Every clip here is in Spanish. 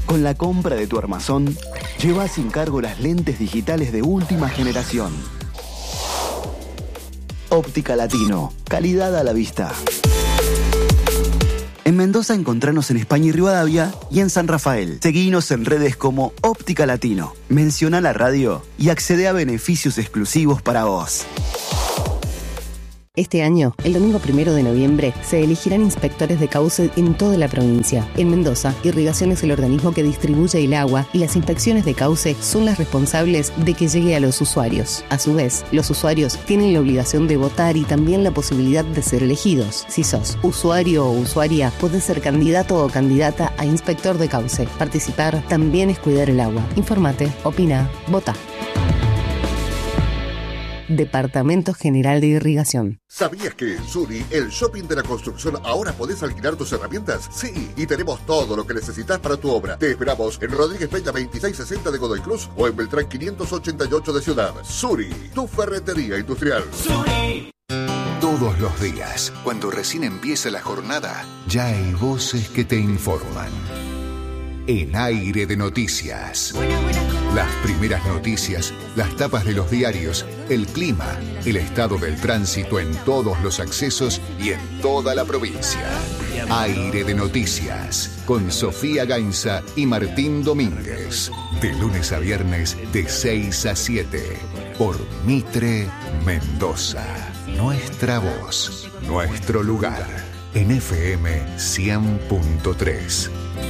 Con la compra de tu armazón, lleva sin cargo las lentes digitales de última generación. Óptica Latino, calidad a la vista. En Mendoza encontranos en España y Rivadavia y en San Rafael. Seguinos en redes como Óptica Latino. Menciona la radio y accede a beneficios exclusivos para vos. Este año, el domingo 1 de noviembre, se elegirán inspectores de cauce en toda la provincia. En Mendoza, Irrigación es el organismo que distribuye el agua y las inspecciones de cauce son las responsables de que llegue a los usuarios. A su vez, los usuarios tienen la obligación de votar y también la posibilidad de ser elegidos. Si sos usuario o usuaria, podés ser candidato o candidata a inspector de cauce. Participar también es cuidar el agua. Informate, opina, vota. Departamento General de Irrigación. ¿Sabías que en Suri, el shopping de la construcción, ahora podés alquilar tus herramientas? Sí, y tenemos todo lo que necesitas para tu obra. Te esperamos en Rodríguez Peña 2660 de Godoy Cruz o en Beltrán 588 de Ciudad. Suri, tu ferretería industrial. Suri. Todos los días, cuando recién empieza la jornada, ya hay voces que te informan. En Aire de Noticias. Las primeras noticias, las tapas de los diarios, el clima, el estado del tránsito en todos los accesos y en toda la provincia. Aire de Noticias, con Sofía Gainza y Martín Domínguez. De lunes a viernes, de 6 a 7. Por Mitre Mendoza. Nuestra voz, nuestro lugar. En FM 100.3.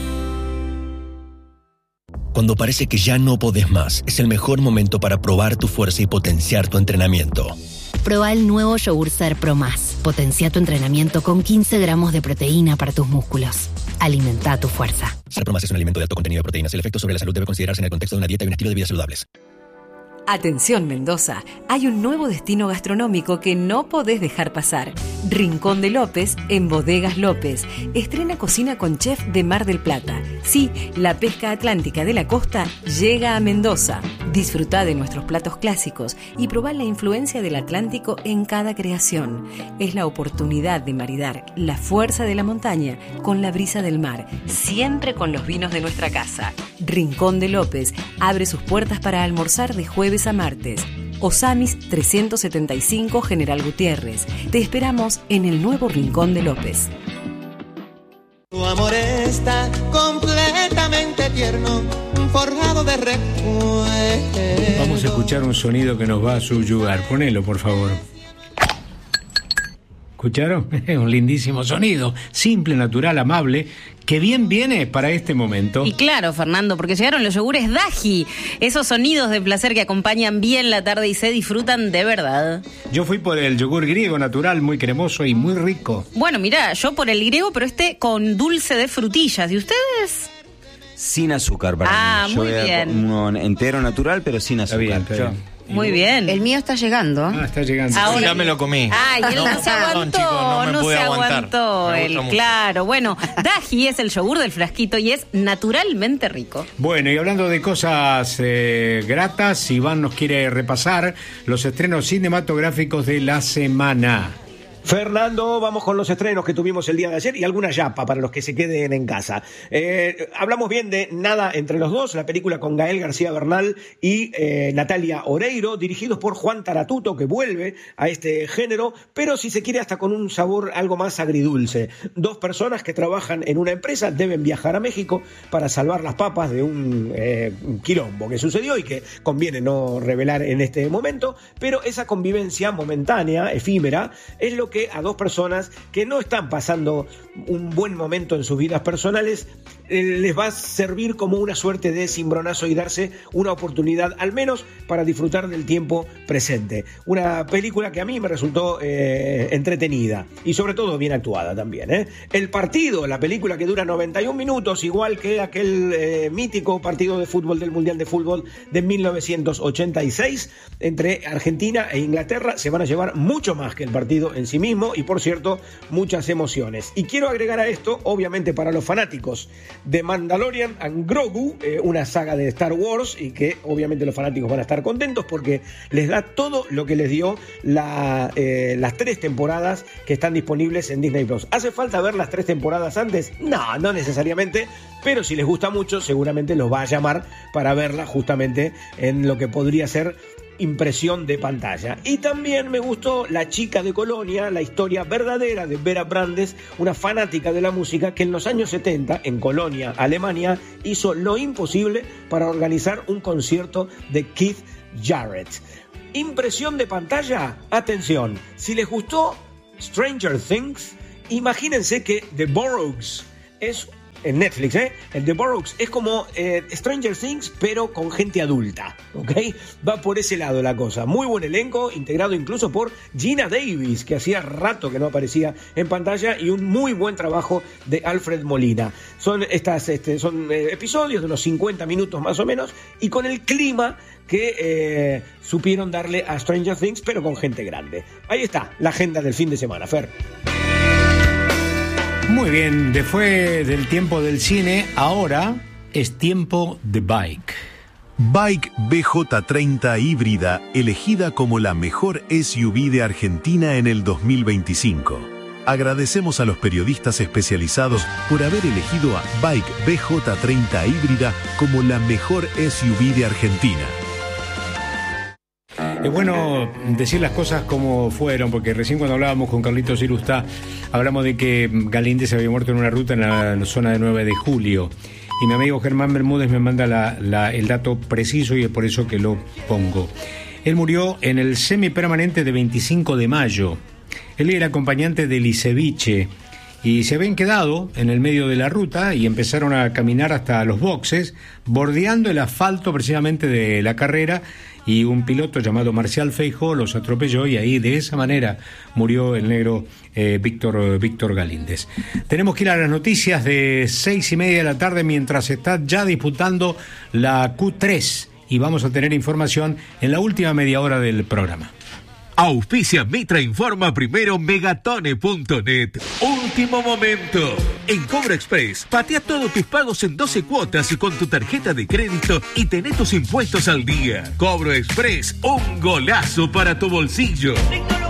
Cuando parece que ya no podés más, es el mejor momento para probar tu fuerza y potenciar tu entrenamiento. Proba el nuevo Yogur Ser Pro Más. Potencia tu entrenamiento con 15 gramos de proteína para tus músculos. Alimenta tu fuerza. Ser Pro Más es un alimento de alto contenido de proteínas. El efecto sobre la salud debe considerarse en el contexto de una dieta y un estilo de vida saludables. Atención Mendoza, hay un nuevo destino gastronómico que no podés dejar pasar. Rincón de López en Bodegas López. Estrena cocina con chef de Mar del Plata. Sí, la pesca atlántica de la costa llega a Mendoza. Disfrutá de nuestros platos clásicos y probá la influencia del Atlántico en cada creación. Es la oportunidad de maridar la fuerza de la montaña con la brisa del mar, siempre con los vinos de nuestra casa. Rincón de López abre sus puertas para almorzar de jueves a martes. Osamis 375 General Gutiérrez. Te esperamos en el nuevo Rincón de López. Tu amor está completamente tierno, forjado de recuerdos. Vamos a escuchar un sonido que nos va a subyugar. Ponelo, por favor. ¿Escucharon? Es un lindísimo sonido, simple, natural, amable, que bien viene para este momento. Y claro, Fernando, porque llegaron los yogures Daji, esos sonidos de placer que acompañan bien la tarde y se disfrutan de verdad. Yo fui por el yogur griego natural, muy cremoso y muy rico. Bueno, mirá, yo por el griego, pero con dulce de frutillas. ¿Y ustedes? Sin azúcar para mí. Muy bien. Uno entero natural, pero sin azúcar. Está bien. Muy bien. El mío está llegando. Está llegando. Ahora ya me lo comí. Ay, él no se aguantó. Chicos, no se aguantó. Claro. Bueno, Daji es el yogur del frasquito y es naturalmente rico. Bueno, y hablando de cosas gratas, Iván nos quiere repasar los estrenos cinematográficos de la semana. Fernando, vamos con los estrenos que tuvimos el día de ayer y alguna yapa para los que se queden en casa. Hablamos bien de Nada entre los dos, la película con Gael García Bernal y Natalia Oreiro, dirigidos por Juan Taratuto, que vuelve a este género, pero si se quiere hasta con un sabor algo más agridulce. Dos personas que trabajan en una empresa deben viajar a México para salvar las papas de un quilombo que sucedió y que conviene no revelar en este momento, pero esa convivencia momentánea, efímera, es lo que a dos personas que no están pasando un buen momento en sus vidas personales les va a servir como una suerte de cimbronazo y darse una oportunidad al menos para disfrutar del tiempo presente. Una película que a mí me resultó entretenida y sobre todo bien actuada también. El Partido, la película que dura 91 minutos, igual que aquel mítico partido de fútbol del Mundial de Fútbol de 1986 entre Argentina e Inglaterra, se van a llevar mucho más que el partido en sí mismo. mismo y, por cierto, muchas emociones. Y quiero agregar a esto, obviamente para los fanáticos de Mandalorian and Grogu, una saga de Star Wars, y que obviamente los fanáticos van a estar contentos porque les da todo lo que les dio las 3 temporadas que están disponibles en Disney Plus. ¿Hace falta ver las 3 temporadas antes? No necesariamente, pero si les gusta mucho, seguramente los va a llamar para verla justamente en lo que podría ser impresión de pantalla. Y también me gustó La chica de Colonia, la historia verdadera de Vera Brandes, una fanática de la música que en los años 70 en Colonia, Alemania, hizo lo imposible para organizar un concierto de Keith Jarrett. Impresión de pantalla, atención, si les gustó Stranger Things, imagínense que The Boroughs es en Netflix, el The Boroughs es como Stranger Things, pero con gente adulta, ¿ok? Va por ese lado la cosa. Muy buen elenco, integrado incluso por Gina Davis, que hacía rato que no aparecía en pantalla, y un muy buen trabajo de Alfred Molina. Son episodios de unos 50 minutos más o menos, y con el clima que supieron darle a Stranger Things, pero con gente grande. Ahí está la agenda del fin de semana, Fer. Muy bien, después del tiempo del cine, ahora es tiempo de Bike. Bike BJ30 híbrida, elegida como la mejor SUV de Argentina en el 2025. Agradecemos a los periodistas especializados por haber elegido a Bike BJ30 híbrida como la mejor SUV de Argentina. Es bueno decir las cosas como fueron, porque recién cuando hablábamos con Carlitos Irustá, hablamos de que Galíndez se había muerto en una ruta en la zona de 9 de julio. Y mi amigo Germán Bermúdez me manda el dato preciso y es por eso que lo pongo. Él murió en el semipermanente de 25 de mayo. Él era acompañante de Liceviche y se habían quedado en el medio de la ruta y empezaron a caminar hasta los boxes, bordeando el asfalto precisamente de la carrera, y un piloto llamado Marcial Feijó los atropelló y ahí de esa manera murió el negro Víctor Galíndez. Tenemos que ir a las noticias de 6:30 de la tarde mientras se está ya disputando la Q3 y vamos a tener información en la última media hora del programa. Auspicia Mitra Informa primero Megatone.net. Último momento. En Cobra Express, patea todos tus pagos en 12 cuotas con tu tarjeta de crédito y tené tus impuestos al día. Cobro Express, un golazo para tu bolsillo.